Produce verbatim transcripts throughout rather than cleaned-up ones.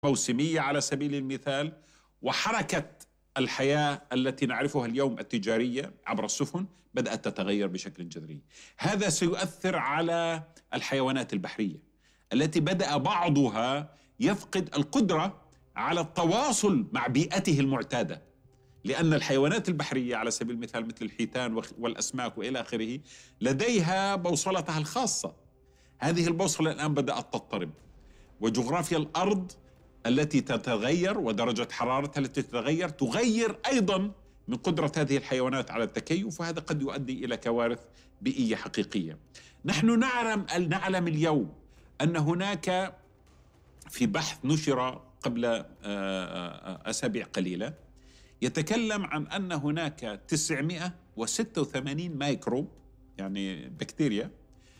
موسمية على سبيل المثال، وحركة الحياة التي نعرفها اليوم التجارية عبر السفن بدأت تتغير بشكل جذري. هذا سيؤثر على الحيوانات البحرية التي بدأ بعضها يفقد القدرة على التواصل مع بيئته المعتادة، لأن الحيوانات البحرية على سبيل المثال مثل الحيتان والأسماك وإلى آخره لديها بوصلتها الخاصة. هذه البوصلة الآن بدأت تضطرب، وجغرافيا الأرض التي تتغير ودرجة حرارتها التي تتغير تغير أيضا من قدرة هذه الحيوانات على التكيف، وهذا قد يؤدي إلى كوارث بيئية حقيقية. نحن نعلم نعلم اليوم أن هناك في بحث نشر قبل أسابيع قليلة يتكلم عن أن هناك تسعمائة وستة وثمانين ميكروب، يعني بكتيريا،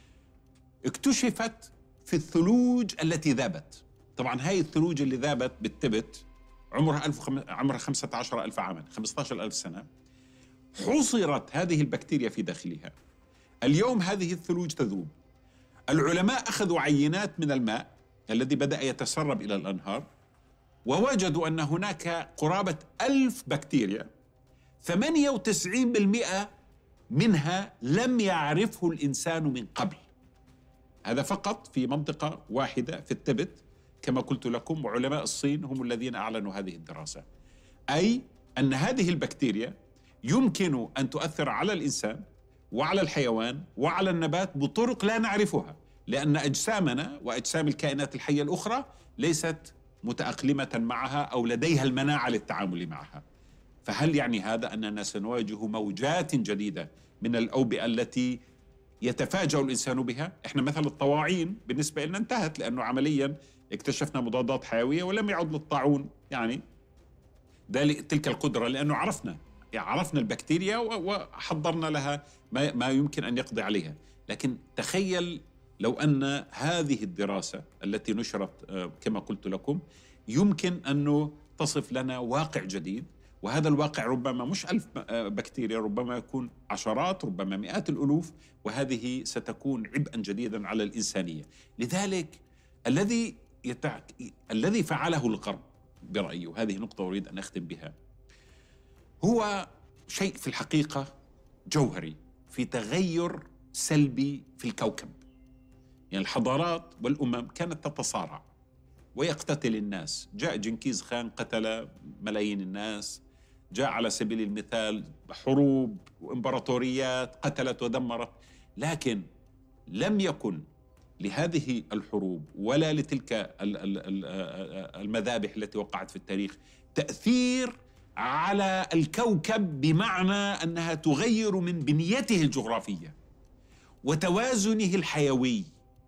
اكتشفت في الثلوج التي ذابت. طبعا هاي الثلوج اللي ذابت بالتبت عمرها ألف وخم... عمرها خمسة عشر ألف عاما، خمسة عشر ألف سنة، حصرت هذه البكتيريا في داخلها. اليوم هذه الثلوج تذوب. العلماء أخذوا عينات من الماء الذي بدأ يتسرب إلى الأنهار، ووجدوا أن هناك قرابة ألف بكتيريا، ثمانية وتسعين بالمئة منها لم يعرفه الإنسان من قبل. هذا فقط في منطقة واحدة في التبت كما قلت لكم، وعلماء الصين هم الذين أعلنوا هذه الدراسة. أي أن هذه البكتيريا يمكن أن تؤثر على الإنسان وعلى الحيوان وعلى النبات بطرق لا نعرفها، لأن أجسامنا وأجسام الكائنات الحية الأخرى ليست متأقلمة معها أو لديها المناعة للتعامل معها. فهل يعني هذا أننا سنواجه موجات جديدة من الأوبئة التي يتفاجأ الإنسان بها؟ إحنا مثل الطواعين بالنسبة لنا انتهت، لأنه عملياً اكتشفنا مضادات حيوية ولم يعد للطاعون يعني تلك القدرة، لأنه عرفنا يعني عرفنا البكتيريا وحضرنا لها ما, ما يمكن أن يقضي عليها. لكن تخيل لو أن هذه الدراسة التي نشرت كما قلت لكم يمكن أنه تصف لنا واقع جديد، وهذا الواقع ربما مش ألف بكتيريا، ربما يكون عشرات، ربما مئات الألوف، وهذه ستكون عبئا جديدا على الإنسانية. لذلك الذي يتع... الذي فعله الغرب برأيي، وهذه نقطة أريد أن أختم بها، هو شيء في الحقيقة جوهري في تغير سلبي في الكوكب. يعني الحضارات والأمم كانت تتصارع ويقتتل الناس. جاء جنكيز خان قتل ملايين الناس، جاء على سبيل المثال حروب وإمبراطوريات قتلت ودمرت، لكن لم يكن لهذه الحروب ولا لتلك المذابح التي وقعت في التاريخ تأثير على الكوكب، بمعنى أنها تغير من بنيته الجغرافية وتوازنه الحيوي،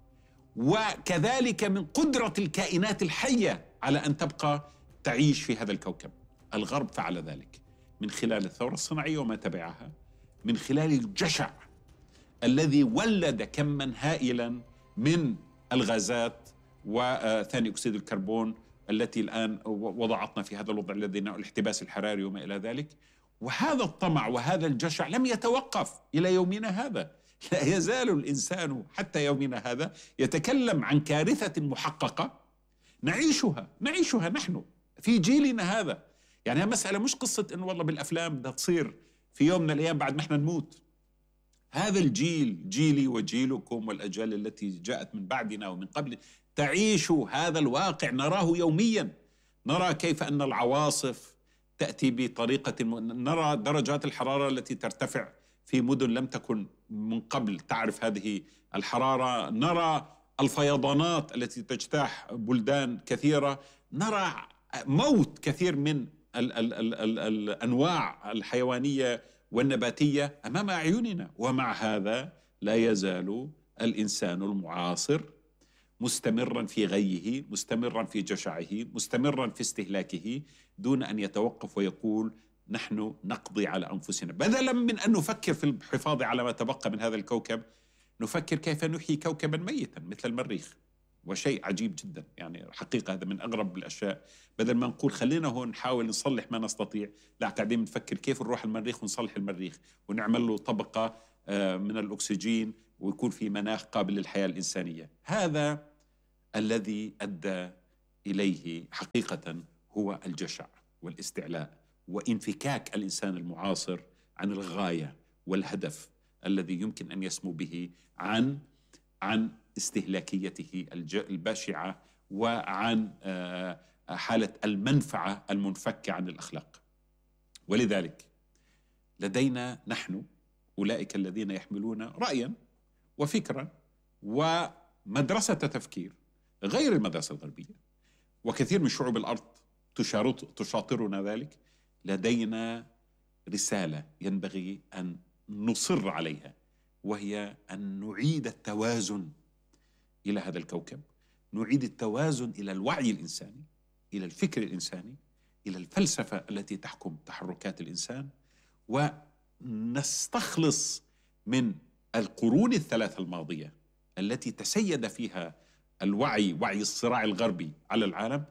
وكذلك من قدرة الكائنات الحية على أن تبقى تعيش في هذا الكوكب. الغرب فعل ذلك من خلال الثورة الصناعية وما تبعها، من خلال الجشع الذي ولد كما هائلا من الغازات وثاني أكسيد الكربون التي الآن وضعتنا في هذا الوضع الذي الاحتباس الحراري وما إلى ذلك. وهذا الطمع وهذا الجشع لم يتوقف إلى يومنا هذا. لا يزال الإنسان حتى يومنا هذا يتكلم عن كارثة محققة نعيشها نعيشها نحن في جيلنا هذا. يعني مسألة مش قصة إنه والله بالأفلام بدها تصير في يوم من الأيام بعد ما احنا نموت. هذا الجيل، جيلي وجيلكم والأجيال التي جاءت من بعدنا ومن قبل، تعيش هذا الواقع، نراه يوميا. نرى كيف أن العواصف تأتي بطريقة، نرى درجات الحرارة التي ترتفع في مدن لم تكن من قبل تعرف هذه الحرارة، نرى الفيضانات التي تجتاح بلدان كثيرة، نرى موت كثير من ال ال ال ال الأنواع الحيوانية والنباتية أمام أعيننا. ومع هذا لا يزال الإنسان المعاصر مستمرا في غيه، مستمرا في جشعه، مستمرا في استهلاكه، دون أن يتوقف ويقول نحن نقضي على أنفسنا. بدلا من أن نفكر في الحفاظ على ما تبقى من هذا الكوكب، نفكر كيف نحيي كوكبا ميتا مثل المريخ. وشيء عجيب جدا، يعني حقيقة هذا من أغرب الأشياء. بدل ما نقول خلينا هون نحاول نصلح ما نستطيع، لا قاعدين نفكر كيف نروح المريخ ونصلح المريخ ونعمل له طبقة من الأكسجين ويكون في مناخ قابل للحياة الإنسانية. هذا الذي أدى إليه حقيقة هو الجشع والاستعلاء وانفكاك الإنسان المعاصر عن الغاية والهدف الذي يمكن أن يسمو به عن عن استهلاكيته البشعة وعن حالة المنفعة المنفكة عن الأخلاق. ولذلك لدينا نحن أولئك الذين يحملون رأيا وفكرا ومدرسة تفكير غير المدرسة الغربية، وكثير من شعوب الأرض تشاطرنا ذلك. لدينا رسالة ينبغي أن نصر عليها، وهي أن نعيد التوازن إلى هذا الكوكب، نعيد التوازن إلى الوعي الإنساني، إلى الفكر الإنساني، إلى الفلسفة التي تحكم تحركات الإنسان، ونستخلص من القرون الثلاثة الماضية التي تسيد فيها الوعي، وعي الصراع الغربي على العالم،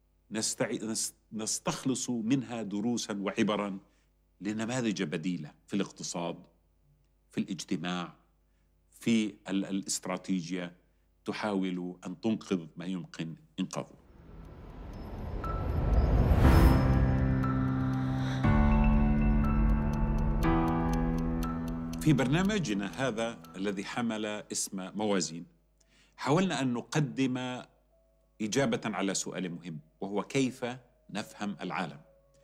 نستخلص منها دروسا وعبرا لنماذج بديلة في الاقتصاد، في الاجتماع، في الاستراتيجية، تحاول أن تنقذ ما يمكن إنقاذه. في برنامجنا هذا الذي حمل اسم موازين، حاولنا أن نقدم إجابة على سؤال مهم، وهو كيف نفهم العالم.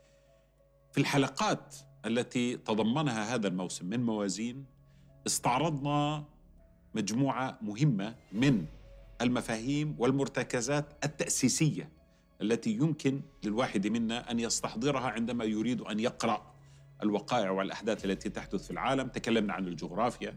في الحلقات التي تضمنها هذا الموسم من موازين استعرضنا مجموعة مهمة من المفاهيم والمرتكزات التأسيسية التي يمكن للواحد منا أن يستحضرها عندما يريد أن يقرأ الوقائع والأحداث التي تحدث في العالم. تكلمنا عن الجغرافيا،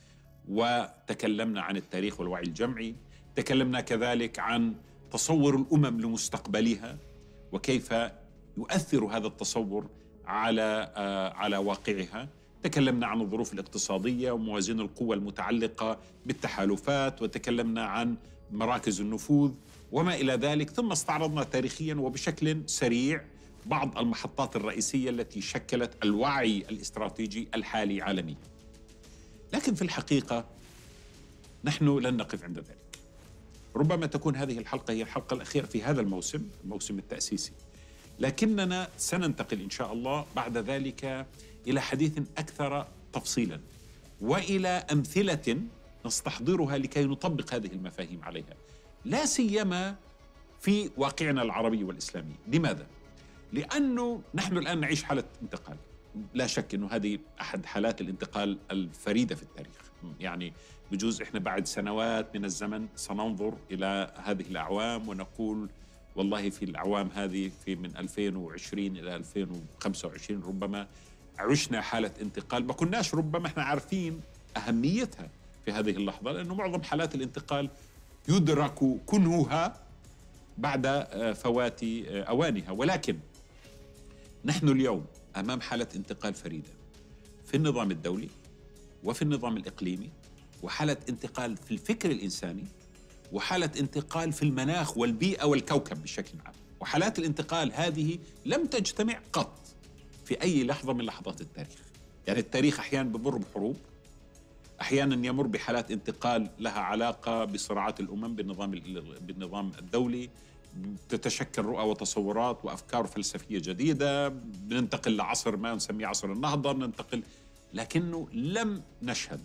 وتكلمنا عن التاريخ والوعي الجمعي، تكلمنا كذلك عن تصور الأمم لمستقبلها وكيف يؤثر هذا التصور على على واقعها. تكلمنا عن الظروف الاقتصادية وموازين القوى المتعلقة بالتحالفات، وتكلمنا عن مراكز النفوذ وما إلى ذلك. ثم استعرضنا تاريخيا وبشكل سريع بعض المحطات الرئيسية التي شكلت الوعي الاستراتيجي الحالي عالميا. لكن في الحقيقة نحن لن نقف عند ذلك. ربما تكون هذه الحلقة هي الحلقة الأخيرة في هذا الموسم، الموسم التأسيسي، لكننا سننتقل إن شاء الله بعد ذلك إلى حديث أكثر تفصيلا وإلى أمثلة نستحضرها لكي نطبق هذه المفاهيم عليها، لا سيما في واقعنا العربي والإسلامي. لماذا؟ لأنه نحن الآن نعيش حالة انتقال، لا شك أنه هذه أحد حالات الانتقال الفريدة في التاريخ. يعني بجوز إحنا بعد سنوات من الزمن سننظر إلى هذه الأعوام ونقول والله في الأعوام هذه في من ألفين وعشرين إلى ألفين وخمسة وعشرين ربما عشنا حالة انتقال ما كناش ربما احنا عارفين أهميتها في هذه اللحظة، لأنه معظم حالات الانتقال يدرك كنهها بعد فوات أوانها. ولكن نحن اليوم أمام حالة انتقال فريدة في النظام الدولي وفي النظام الإقليمي، وحالة انتقال في الفكر الإنساني، وحالة انتقال في المناخ والبيئة والكوكب بشكل عام. وحالات الانتقال هذه لم تجتمع قط في أي لحظة من لحظات التاريخ. يعني التاريخ أحيانا بمر بحروب، أحيانا يمر بحالات انتقال لها علاقة بصراعات الأمم بالنظام بالنظام الدولي، تتشكل رؤى وتصورات وأفكار فلسفية جديدة، بننتقل لعصر ما نسميه عصر النهضة، بننتقل. لكنه لم نشهد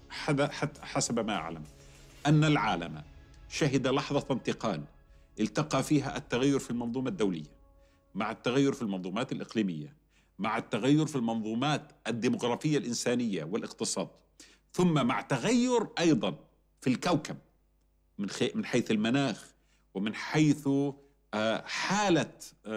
حسب ما أعلم أن العالم شهد لحظة انتقال التقى فيها التغير في المنظومة الدولية مع التغير في المنظومات الإقليمية مع التغير في المنظومات الديمغرافية الإنسانية والاقتصاد، ثم مع تغير أيضا في الكوكب من من حيث المناخ ومن حيث حالة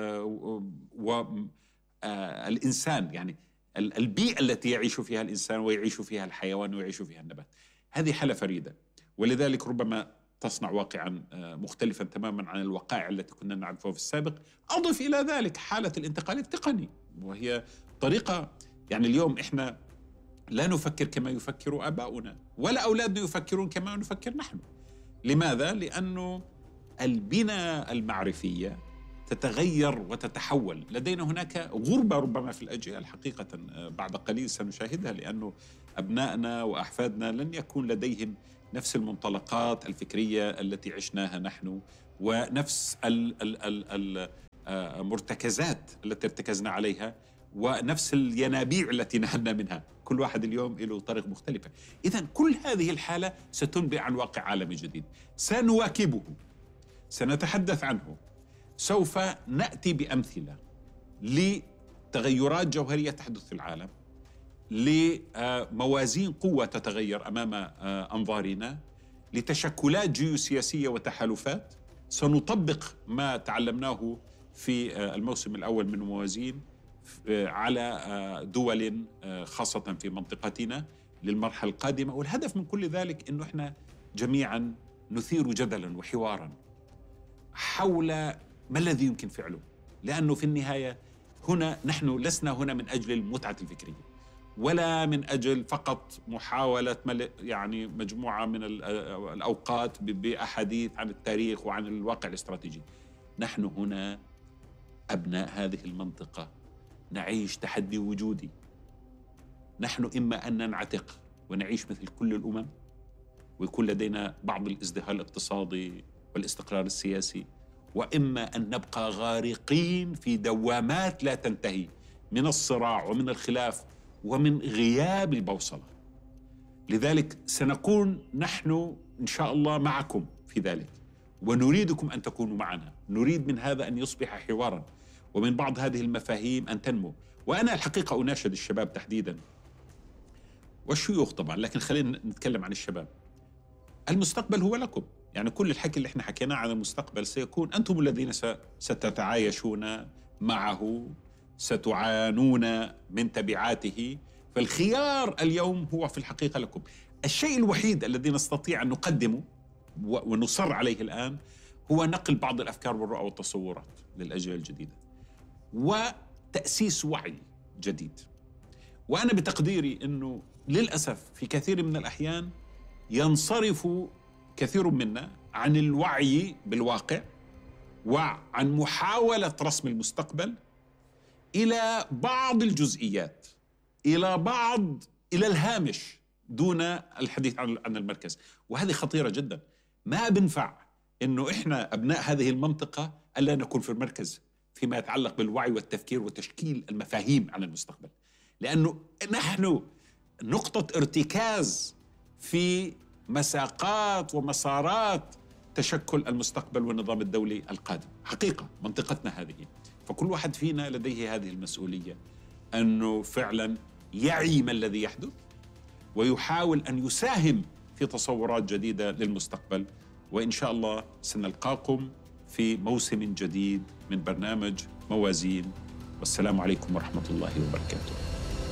الإنسان، يعني البيئة التي يعيش فيها الإنسان ويعيش فيها الحيوان ويعيش فيها النبات. هذه حالة فريدة، ولذلك ربما تصنع واقعا مختلفا تماما عن الوقائع التي كنا نعرفها في السابق. أضف إلى ذلك حالة الانتقال التقني، وهي طريقة، يعني اليوم إحنا لا نفكر كما يفكر آباؤنا ولا أولادنا يفكرون كما نفكر نحن. لماذا؟ لأنه البنى المعرفية تتغير وتتحول. لدينا هناك غربة ربما في الأجيال حقيقة بعد قليل سنشاهدها، لأنه أبنائنا وأحفادنا لن يكون لديهم نفس المنطلقات الفكرية التي عشناها نحن ونفس المرتكزات التي ارتكزنا عليها ونفس الينابيع التي نهلنا منها. كل واحد اليوم له طريق مختلفة. إذن كل هذه الحالة ستنبئ عن واقع عالمي جديد سنواكبه، سنتحدث عنه، سوف نأتي بأمثلة لتغيرات جوهرية تحدث في العالم، لموازين قوة تتغير أمام أنظارنا، لتشكلات جيوسياسية وتحالفات. سنطبق ما تعلمناه في الموسم الأول من موازين على دول خاصة في منطقتنا للمرحلة القادمة. والهدف من كل ذلك أنه إحنا جميعا نثير جدلا وحوارا حول ما الذي يمكن فعله، لأنه في النهاية هنا نحن لسنا هنا من أجل المتعة الفكرية ولا من أجل فقط محاولة يعني مجموعة من الأوقات بأحاديث عن التاريخ وعن الواقع الاستراتيجي. نحن هنا أبناء هذه المنطقة نعيش تحدي وجودي. نحن إما أن ننعتق ونعيش مثل كل الأمم ويكون لدينا بعض الازدهار الاقتصادي والاستقرار السياسي، وإما أن نبقى غارقين في دوامات لا تنتهي من الصراع ومن الخلاف ومن غياب البوصلة. لذلك سنكون نحن إن شاء الله معكم في ذلك، ونريدكم أن تكونوا معنا. نريد من هذا أن يصبح حوارا، ومن بعض هذه المفاهيم أن تنمو. وأنا الحقيقة أناشد الشباب تحديدا والشيوخ طبعا، لكن خلينا نتكلم عن الشباب. المستقبل هو لكم، يعني كل الحكي اللي احنا حكيناه عن المستقبل سيكون أنتم الذين ستتعايشون معه، ستعانون من تبعاته. فالخيار اليوم هو في الحقيقة لكم. الشيء الوحيد الذي نستطيع أن نقدمه ونصر عليه الآن هو نقل بعض الأفكار والرؤى والتصورات للأجيال الجديدة وتأسيس وعي جديد. وأنا بتقديري أنه للأسف في كثير من الأحيان ينصرف كثير منا عن الوعي بالواقع وعن محاولة رسم المستقبل إلى بعض الجزئيات، إلى بعض إلى الهامش دون الحديث عن عن المركز. وهذه خطيرة جدا. ما بنفع إنه إحنا أبناء هذه المنطقة ألا نكون في المركز فيما يتعلق بالوعي والتفكير وتشكيل المفاهيم عن المستقبل، لأنه نحن نقطة ارتكاز في مساقات ومسارات تشكل المستقبل والنظام الدولي القادم. حقيقة منطقتنا هذه، فكل واحد فينا لديه هذه المسؤولية أنه فعلا يعي ما الذي يحدث ويحاول أن يساهم في تصورات جديدة للمستقبل. وإن شاء الله سنلقاكم في موسم جديد من برنامج موازين، والسلام عليكم ورحمة الله وبركاته.